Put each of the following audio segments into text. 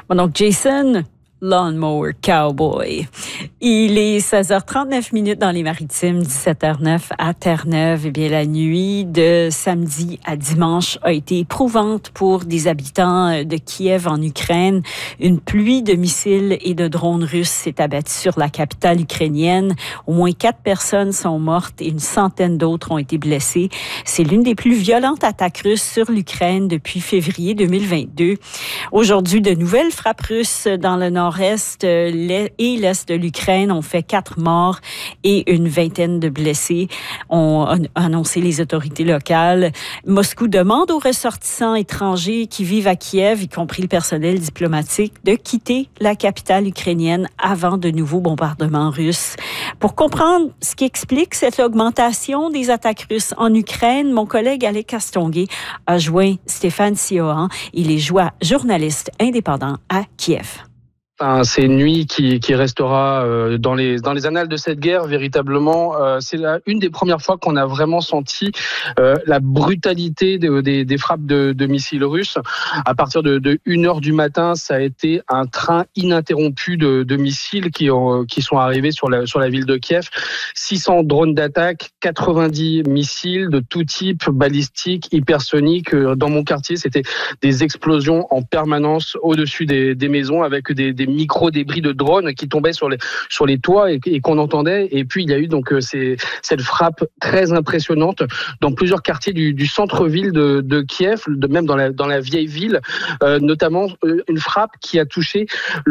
Bon, donc, Jason, Lawnmower Cowboy. Il est 16h39 dans les Maritimes, 17h09 à Terre-Neuve. Eh bien, la nuit de samedi à dimanche a été éprouvante pour des habitants de Kiev en Ukraine. Une pluie de missiles et de drones russes s'est abattue sur la capitale ukrainienne. Au moins 4 personnes sont mortes et une centaine d'autres ont été blessées. C'est l'une des plus violentes attaques russes sur l'Ukraine depuis février 2022. Aujourd'hui, de nouvelles frappes russes dans le nord-est et l'est de l'Ukraine ont fait 4 morts et une vingtaine de blessés, ont annoncé les autorités locales. Moscou demande aux ressortissants étrangers qui vivent à Kiev, y compris le personnel diplomatique, de quitter la capitale ukrainienne avant de nouveaux bombardements russes. Pour comprendre ce qui explique cette augmentation des attaques russes en Ukraine, mon collègue Alec Castonguay a joint Stéphane Siohan. Il est journaliste indépendant à Kiev. C'est une nuit qui restera dans les annales de cette guerre véritablement. C'est une des premières fois qu'on a vraiment senti la brutalité des frappes de missiles russes. À partir de 1h du matin, ça a été un train ininterrompu de missiles qui sont arrivés sur la ville de Kiev. 600 drones d'attaque, 90 missiles de tout type, balistiques, hypersoniques. Dans mon quartier, c'était des explosions en permanence au-dessus des maisons avec des micro-débris de drones qui tombaient sur les toits et qu'on entendait. Et puis, il y a eu donc cette frappe très impressionnante dans plusieurs quartiers du centre-ville de Kiev, même dans la vieille ville, notamment une frappe qui a touché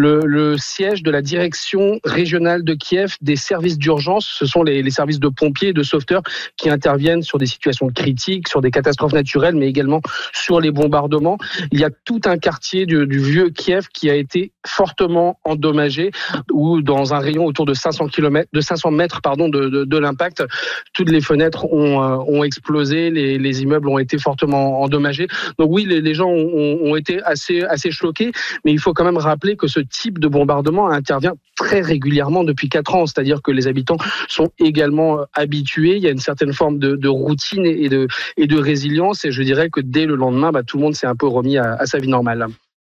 le siège de la direction régionale de Kiev des services d'urgence. Ce sont les services de pompiers et de sauveteurs qui interviennent sur des situations critiques, sur des catastrophes naturelles, mais également sur les bombardements. Il y a tout un quartier du vieux Kiev qui a été fortement endommagé, ou dans un rayon autour de 500 mètres de l'impact, toutes les fenêtres ont explosé, les immeubles ont été fortement endommagés. Donc oui, les gens ont été assez choqués, mais il faut quand même rappeler que ce type de bombardement intervient très régulièrement depuis 4 ans, c'est-à-dire que les habitants sont également habitués. Il y a une certaine forme de routine et de résilience, et je dirais que dès le lendemain, tout le monde s'est un peu remis à sa vie normale.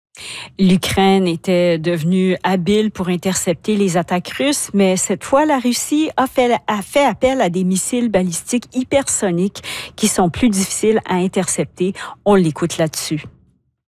L'Ukraine était devenue habile pour intercepter les attaques russes, mais cette fois, la Russie a fait appel à des missiles balistiques hypersoniques qui sont plus difficiles à intercepter. On l'écoute là-dessus.